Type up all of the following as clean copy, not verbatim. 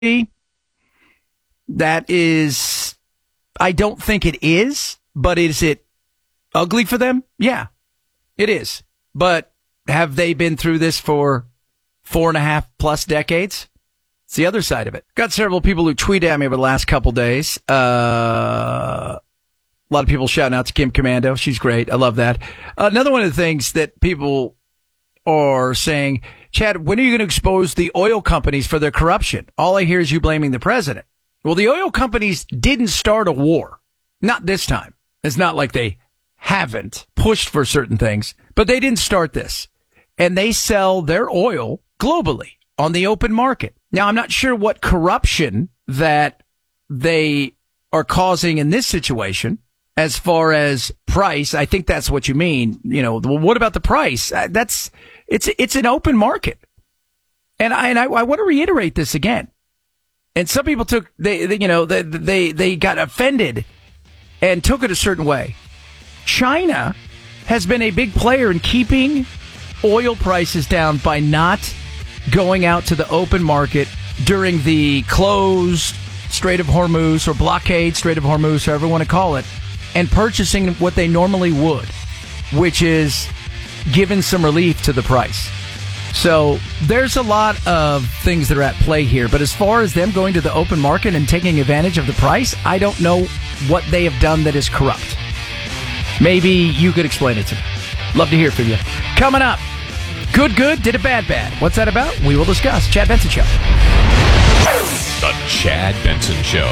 That is, I don't think it is, but is it ugly for them? Yeah, it is. But have they been through this for 4.5+ decades? It's the other side of it. Got several people who tweeted at me over the last couple days. A lot of people shouting out to Kim Commando. She's great. I love that. Another one of the things that people are saying, Chad, when are you going to expose the oil companies for their corruption? All I hear is you blaming the president. Well, the oil companies didn't start a war. Not this time. It's not like they haven't pushed for certain things, but they didn't start this. And they sell their oil globally on the open market. Now, I'm not sure what corruption that they are causing in this situation as far as price. I think that's what you mean. You know, well, what about the price? It's an open market. And I want to reiterate this again. And some people they got offended and took it a certain way. China has been a big player in keeping oil prices down by not going out to the open market during the closed Strait of Hormuz or blockade Strait of Hormuz, however you want to call it, and purchasing what they normally would, which is giving some relief to the price. So there's a lot of things that are at play here. But as far as them going to the open market and taking advantage of the price, I don't know what they have done that is corrupt. Maybe you could explain it to me. Love to hear from you. Coming up, good, did a bad. What's that about? We will discuss. Chad Benson Show. The Chad Benson Show.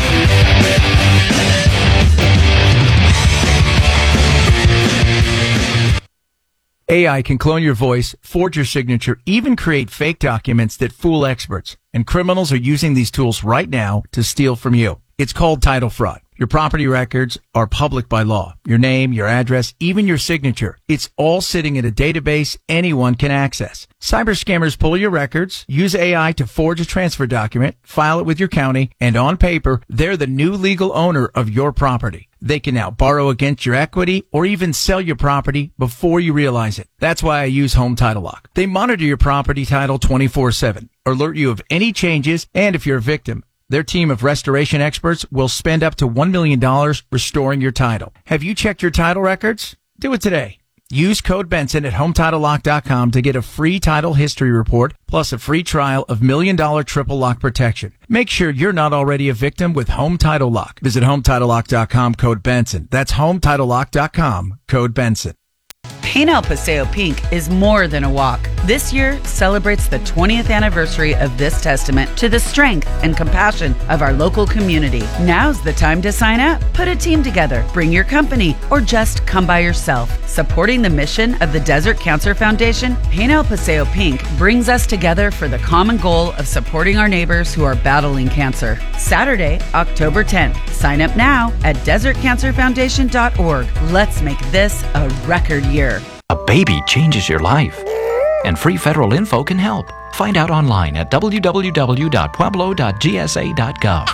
AI can clone your voice, forge your signature, even create fake documents that fool experts. And criminals are using these tools right now to steal from you. It's called title fraud. Your property records are public by law. Your name, your address, even your signature. It's all sitting in a database anyone can access. Cyber scammers pull your records, use AI to forge a transfer document, file it with your county, and on paper, they're the new legal owner of your property. They can now borrow against your equity or even sell your property before you realize it. That's why I use Home Title Lock. They monitor your property title 24/7, alert you of any changes, and if you're a victim, their team of restoration experts will spend up to $1 million restoring your title. Have you checked your title records? Do it today. Use code Benson at HometitleLock.com to get a free title history report plus a free trial of $1 million triple lock protection. Make sure you're not already a victim with Home Title Lock. Visit HometitleLock.com, code Benson. That's HometitleLock.com, code Benson. Paint El Paseo Pink is more than a walk. This year celebrates the 20th anniversary of this testament to the strength and compassion of our local community. Now's the time to sign up. Put a team together, bring your company, or just come by yourself. Supporting the mission of the Desert Cancer Foundation, Paint El Paseo Pink brings us together for the common goal of supporting our neighbors who are battling cancer. Saturday, October 10th. Sign up now at desertcancerfoundation.org. Let's make this a record year. A baby changes your life, and free federal info can help. Find out online at www.pueblo.gsa.gov.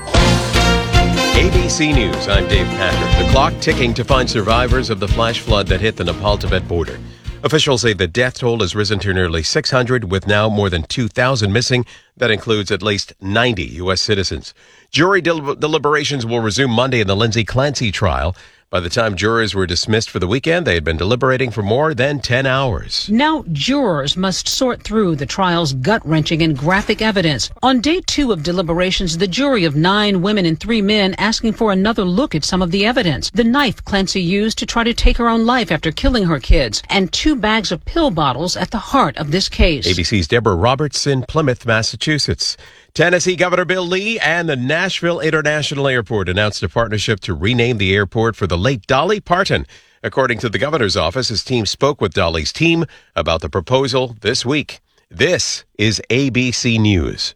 ABC News, I'm Dave Patrick. The clock ticking to find survivors of the flash flood that hit the Nepal-Tibet border. Officials say the death toll has risen to nearly 600, with now more than 2,000 missing. That includes at least 90 U.S. citizens. Jury deliberations will resume Monday in the Lindsay Clancy trial. By the time jurors were dismissed for the weekend, they had been deliberating for more than 10 hours. Now jurors must sort through the trial's gut-wrenching and graphic evidence. On day 2 of deliberations, the jury of 9 women and 3 men asking for another look at some of the evidence. The knife Clancy used to try to take her own life after killing her kids, and 2 bags of pill bottles at the heart of this case. ABC's Deborah Roberts in Plymouth, Massachusetts. Tennessee Governor Bill Lee and the Nashville International Airport announced a partnership to rename the airport for the late Dolly Parton. According to the governor's office, his team spoke with Dolly's team about the proposal this week. This is ABC News.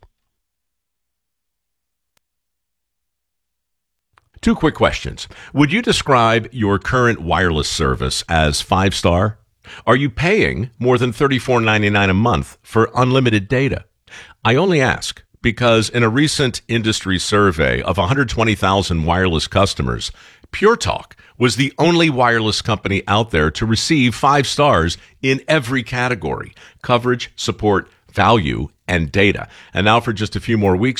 2 quick questions. Would you describe your current wireless service as 5-star? Are you paying more than $34.99 a month for unlimited data? I only ask because in a recent industry survey of 120,000 wireless customers, Pure Talk was the only wireless company out there to receive 5 stars in every category: coverage, support, value, and data. And now for just a few more weeks,